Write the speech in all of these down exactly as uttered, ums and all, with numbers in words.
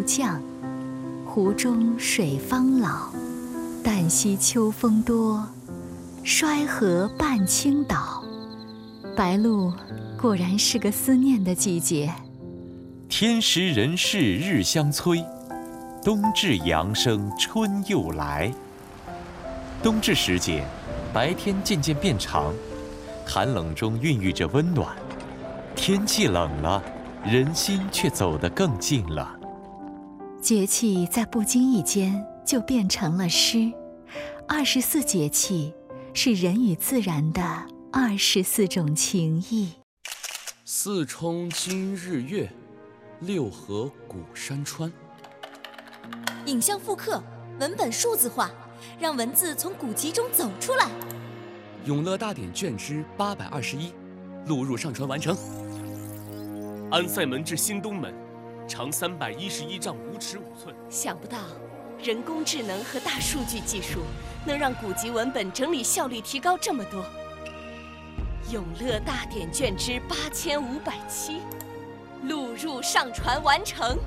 降，湖中水方老，旦夕秋风多，衰河半倾倒。白露果然是个思念的季节。 天时人事日相催，冬至阳生春又来。冬至时节，白天渐渐变长，寒冷中孕育着温暖。天气冷了，人心却走得更近了。 节气在不经意间就变成了诗。二十四节气是人与自然的二十四种情谊。 四冲今日月，六合古山川。 影像复刻，文本数字化，让文字从古籍中走出来。 永乐大典卷之八百二十一，录入上传完成。 安塞门至新东门，长三百一十一丈五尺五寸。 想不到，人工智能和大数据技术能让古籍文本整理效率提高这么多。永乐大典卷之八千五百七，录入上传完成。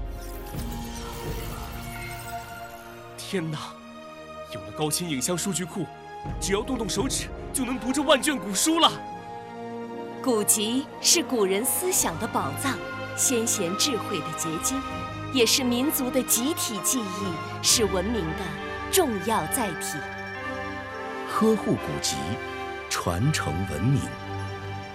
天哪！有了高清影像数据库，只要动动手指就能读这万卷古书了。 古籍是古人思想的宝藏，先贤智慧的结晶，也是民族的集体记忆，是文明的重要载体。 呵护古籍，传承文明。